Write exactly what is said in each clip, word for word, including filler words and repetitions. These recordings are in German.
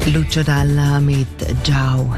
Lucio Dalla mit «Ciao».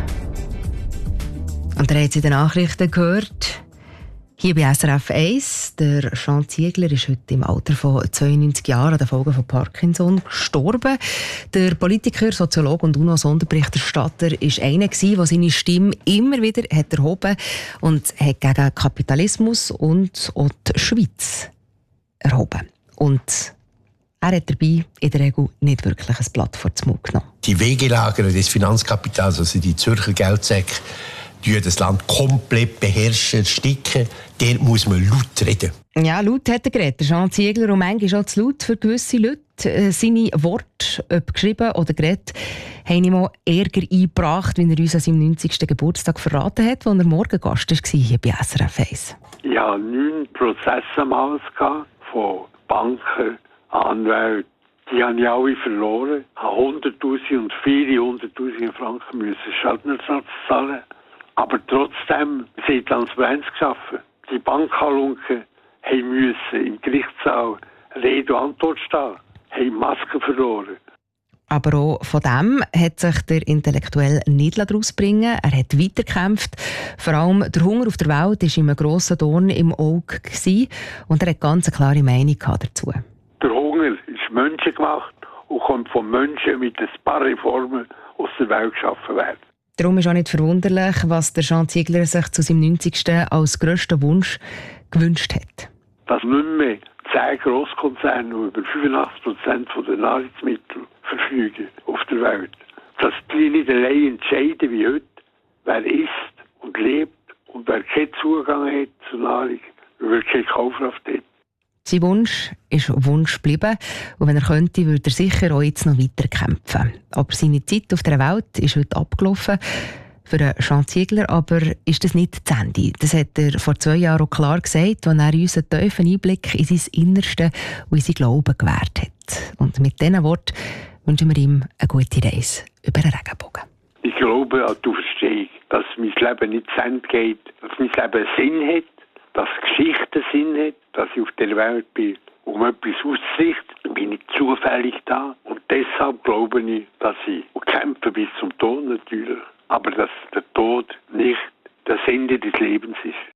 Und ihr habt es in den Nachrichten gehört. Hier bei S R F eins, der Jean Ziegler ist heute im Alter von zweiundneunzig Jahren an den Folgen von Parkinson gestorben. Der Politiker, Soziologe und UNO-Sonderberichterstatter war einer, der seine Stimme immer wieder hat erhoben und hat gegen Kapitalismus und auch die Schweiz erhoben. Und er hat dabei in der Regel nicht wirklich ein Blatt vor den Mund genommen. Die Wegelager des Finanzkapitals, also die Zürcher Geldsäcke, die das Land komplett beherrschen, ersticken. Dort muss man laut reden. Ja, laut hat er geredet, Jean Ziegler, und manchmal auch zu laut für gewisse Leute. Äh, seine Worte, ob geschrieben oder geredet, haben ihm auch Ärger eingebracht, wie er uns an seinem neunzigsten Geburtstag verraten hat, als er morgen Gast war hier bei S R F eins. Ich hatte neun Prozesse am Haus von Banken, Anwälten. Die habe ich alle verloren. Ich habe hunderttausend und viele hunderttausend Franken müssen Schadenersatz zahlen. Aber trotzdem, sie haben Transparenz geschaffen. Die Bankhalunken mussten im Gerichtssaal Rede und Antwort stehen, haben Masken verloren. Aber auch von dem hat sich der Intellektuell nicht daraus bringen. Er hat weitergekämpft. Vor allem der Hunger auf der Welt war ihm ein grosser Dorn im Auge gewesen. Und er hat ganz eine klare Meinung dazu. Der Hunger ist menschengemacht und kommt von Menschen mit ein paar Reformen aus der Welt geschaffen werden. Darum ist auch nicht verwunderlich, was der Jean Ziegler sich zu seinem neunzigsten als grössten Wunsch gewünscht hat. Dass nicht mehr zehn Grosskonzerne über fünfundachtzig Prozent der Nahrungsmittel verfügen auf der Welt. Dass die nicht allein entscheiden wie heute, wer isst und lebt und wer keinen Zugang hat zur Nahrung, wer keine Kaufkraft hat. Sein Wunsch ist Wunsch geblieben. Und wenn er könnte, würde er sicher auch jetzt noch weiter kämpfen. Aber seine Zeit auf der Welt ist heute abgelaufen. Für Jean Ziegler aber ist das nicht das Ende. Das hat er vor zwei Jahren auch klar gesagt, als er uns einen tiefen Einblick in sein Innerste und in sein Glauben gewährt hat. Und mit diesen Worten wünschen wir ihm eine gute Reise über den Regenbogen. Ich glaube an die Auferstehung, dass mein Leben nicht zu Ende geht, dass mein Leben Sinn hat, dass Geschichte Sinn hat, dass ich auf der Welt bin, um etwas auszurichten, bin ich zufällig da. Und deshalb glaube ich, dass ich kämpfe bis zum Tod natürlich, aber dass der Tod nicht das Ende des Lebens ist.